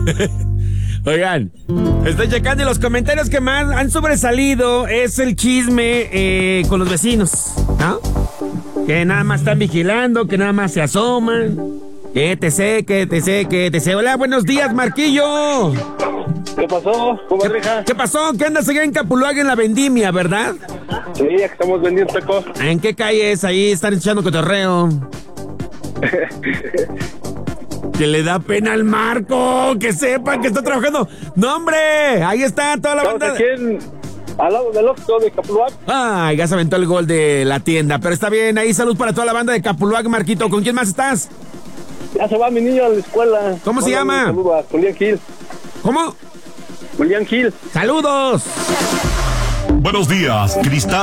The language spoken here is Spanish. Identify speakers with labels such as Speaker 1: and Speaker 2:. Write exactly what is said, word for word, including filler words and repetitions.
Speaker 1: Oigan, estoy checando y los comentarios que más han sobresalido es el chisme eh, con los vecinos, ¿no? Que nada más están vigilando, que nada más se asoman. Que te sé, que te sé, que te sé. Hola, buenos días, Marquillo.
Speaker 2: ¿Qué pasó? ¿Cómo
Speaker 1: ¿Qué, ¿Qué pasó? ¿Qué andas allá en Capuluaga en la vendimia, verdad?
Speaker 2: Sí, aquí estamos vendiendo tacos.
Speaker 1: ¿En qué calles ahí están echando cotorreo? Que le da pena al Marco, que sepan que está trabajando. ¡No, hombre! Ahí está toda la
Speaker 2: Estamos
Speaker 1: banda.
Speaker 2: aquí en, al lado del Oxxo de Capuluac.
Speaker 1: Ay, ya se aventó el gol de la tienda, pero está bien. Ahí salud para toda la banda de Capuluac, Marquito. ¿Con quién más estás?
Speaker 2: Ya se va mi niño a la escuela.
Speaker 1: ¿Cómo se llama?
Speaker 2: Saludos a Julián Gil.
Speaker 1: ¿Cómo?
Speaker 2: Julián Gil.
Speaker 1: ¡Saludos!
Speaker 3: Buenos días, Cristal.